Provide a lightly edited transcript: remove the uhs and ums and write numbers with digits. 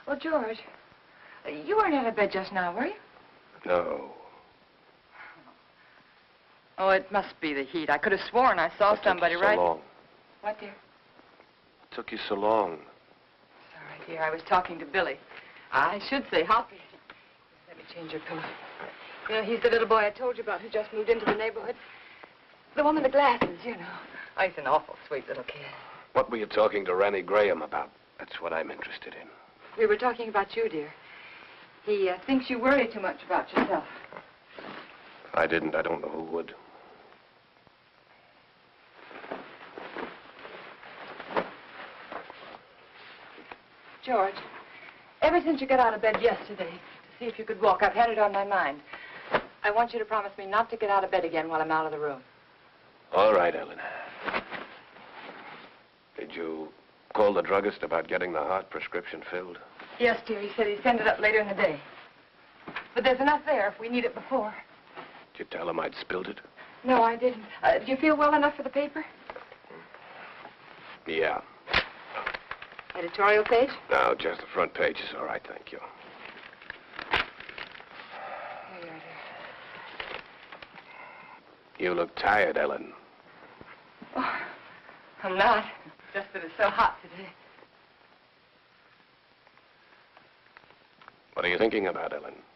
Oh, George, you weren't out of bed just now, were you? No. Oh, it must be the heat. I could have sworn I saw somebody right... so long? What, dear? It took you so long. Sorry, dear. I was talking to Billy. I should say Hoppy. Let me change your pillow. You know, he's the little boy I told you about who just moved into the neighborhood. The one with the glasses, you know. Oh, he's an awful sweet little kid. What were you talking to Randy Graham about? That's what I'm interested in. We were talking about you, dear. He thinks you worry too much about yourself. If I didn't, I don't know who would. George, ever since you got out of bed yesterday to see if you could walk, I've had it on my mind. I want you to promise me not to get out of bed again while I'm out of the room. All right, Ellen. Did you call the druggist about getting the heart prescription filled? Yes, dear. He said he'd send it up later in the day. But there's enough there if we need it before. Did you tell him I'd spilled it? No, I didn't. Do you feel well enough for the paper? Yeah. Editorial page? No, just the front page is all right, thank you. Here you are, dear. You look tired, Ellen. Oh, I'm not. Just that it's so hot today. What are you thinking about, Ellen?